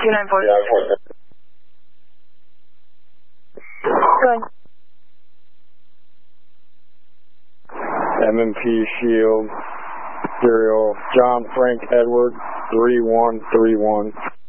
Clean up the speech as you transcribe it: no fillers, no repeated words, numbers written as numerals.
294. Yeah, I'm 4. Go ahead. MMP Shield, serial John Frank Edward 3131.